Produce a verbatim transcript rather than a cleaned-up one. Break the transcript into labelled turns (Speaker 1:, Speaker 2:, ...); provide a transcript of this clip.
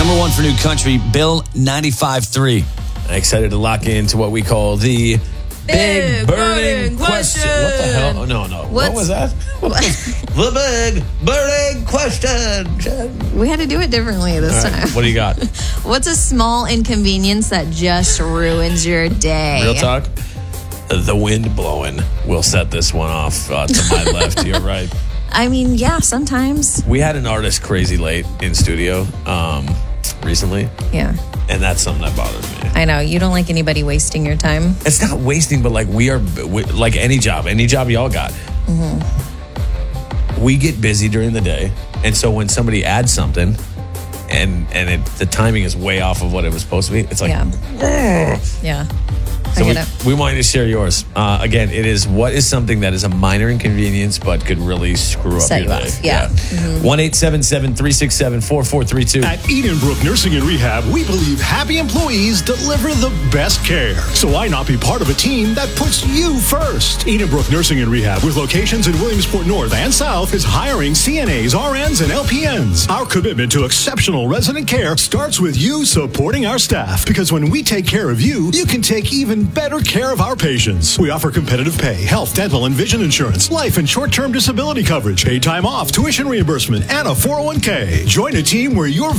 Speaker 1: Number one for New Country, Bill ninety-five three.
Speaker 2: Excited to lock into what we call the Big,
Speaker 3: Big
Speaker 2: Burning
Speaker 3: Burning
Speaker 2: question.
Speaker 3: Question.
Speaker 2: What the hell? Oh, no, no. What
Speaker 3: What's-
Speaker 2: was that? The Big Burning Question.
Speaker 3: We had to do it differently this
Speaker 2: All right,
Speaker 3: time.
Speaker 2: what do you got?
Speaker 3: What's a small inconvenience that just ruins your day?
Speaker 2: Real talk? The wind blowing. We'll set this one off uh, to my left, to your right.
Speaker 3: I mean, yeah, sometimes.
Speaker 2: We had an artist crazy late in studio um, recently,
Speaker 3: Yeah.
Speaker 2: and that's something that bothers me.
Speaker 3: I know. You don't like anybody wasting your time.
Speaker 2: It's not wasting, but like we are, we, like any job, any job y'all got. Mm-hmm. We get busy during the day, and so when somebody adds something, and and it, the timing is way off of what it was supposed to be, it's like,
Speaker 3: Yeah. Yeah.
Speaker 2: so
Speaker 3: I
Speaker 2: we,
Speaker 3: get it.
Speaker 2: we wanted to share yours. Uh, again, it is what is something that is a minor inconvenience but could really screw up
Speaker 3: Set
Speaker 2: your
Speaker 3: you
Speaker 2: day.
Speaker 3: off, yeah. Mm-hmm.
Speaker 2: one eight seven seven, three six seven, four four three two.
Speaker 4: At Edenbrook Nursing and Rehab, we believe happy employees deliver the best care. So why not be part of a team that puts you first? Edenbrook Nursing and Rehab, with locations in Williamsport North and South, is hiring C N As, R Ns, and L P Ns. Our commitment to exceptional resident care starts with you supporting our staff. Because when we take care of you, you can take even better care of our patients. We offer competitive pay, health, dental, and vision insurance, life and short-term disability coverage, paid time off, tuition reimbursement, and a four oh one k. Join a team where your